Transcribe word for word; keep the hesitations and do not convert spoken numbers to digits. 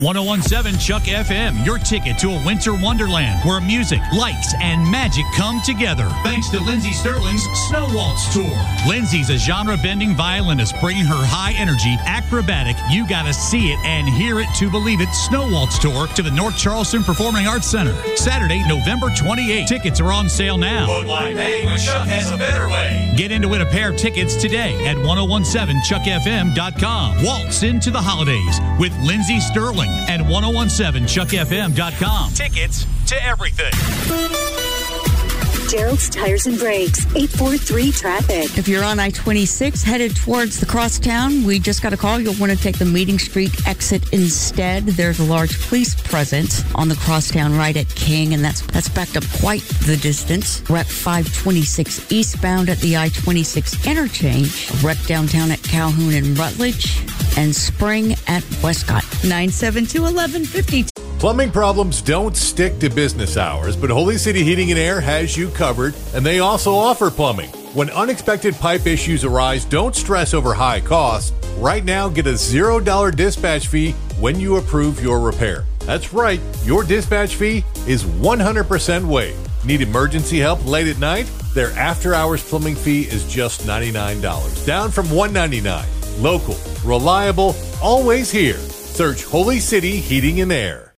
ten seventeen Chuck F M, your ticket to a winter wonderland where music, lights, and magic come together. Thanks to Lindsey Sterling's Snow Waltz Tour. Lindsey's a genre-bending violinist bringing her high-energy, acrobatic, you gotta see it and hear it to believe it Snow Waltz Tour to the North Charleston Performing Arts Center. Saturday, November twenty-eighth. Tickets are on sale now. Look like, hey, but Chuck has a better way. Get in to win a pair of tickets today at ten seventeen chuck f m dot com. Waltz into the holidays with Lindsey Sterling and ten seventeen chuck f m dot com. Tickets to everything. Gerald's Tires and Brakes, eight four three traffic. If you're on I twenty-six headed towards the crosstown, we just got a call. You'll want to take the Meeting Street exit instead. There's a large police presence on the crosstown right at King, and that's that's backed up quite the distance. Wreck five twenty-six eastbound at the I twenty-six interchange. Wreck downtown at Calhoun and Rutledge, and Spring at Westcott. nine seven two, eleven fifty. Plumbing problems don't stick to business hours, but Holy City Heating and Air has you covered, and they also offer plumbing. When unexpected pipe issues arise, don't stress over high costs. Right now, get a zero dollar dispatch fee when you approve your repair. That's right, your dispatch fee is one hundred percent waived. Need emergency help late at night? Their after-hours plumbing fee is just ninety-nine dollars, down from one hundred ninety-nine dollars. Local, reliable, always here. Search Holy City Heating and Air.